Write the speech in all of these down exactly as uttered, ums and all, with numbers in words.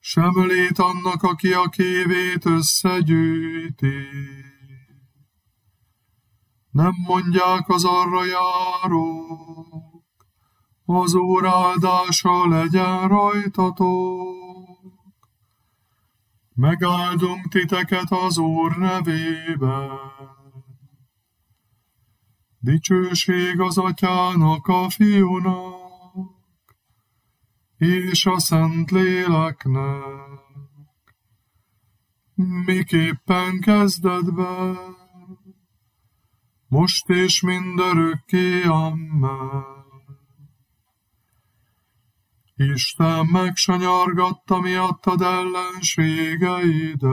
sem lét annak, aki a kévét összegyűjti. Nem mondják az arra járók, az Úr áldása legyen rajtatok. Megáldunk titeket az Úr nevében. Dicsőség az Atyának, a Fiúnak, és a Szentléleknek, miképpen kezdetben, most és mindörökké, amen. Isten megsanyargatta miattad ellenségeidet.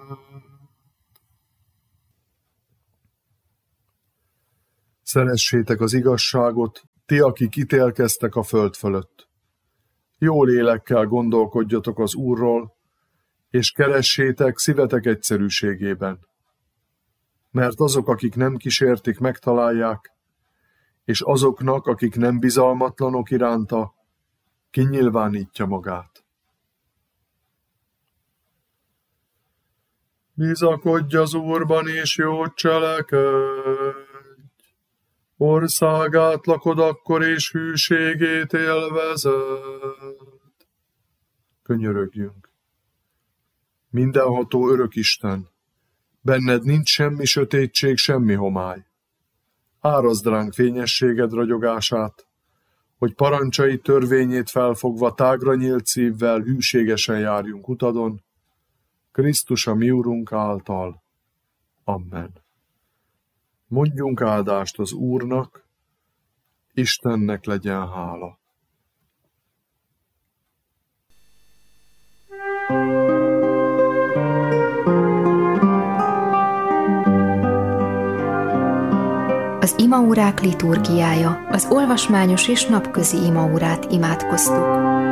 Szeressétek az igazságot, ti, akik ítélkeztek a föld fölött. Jó lélekkel gondolkodjatok az Úrról, és keressétek szívetek egyszerűségében. Mert azok, akik nem kísértik, megtalálják, és azoknak, akik nem bizalmatlanok iránta, kinyilvánítja magát. Bizakodj az Úrban, és jót cselekedj. Országát lakod akkor, és hűségét élvezed. Könyörögjünk. Mindenható örök Isten, benned nincs semmi sötétség, semmi homály. Árazd ránk fényességed ragyogását, hogy parancsai törvényét felfogva tágra nyílt szívvel hűségesen járjunk utadon, Krisztus a mi Urunk által. Amen. Mondjunk áldást az Úrnak, Istennek legyen hála. Az imaórák liturgiája, az olvasmányos és napközi imaórát imádkoztuk.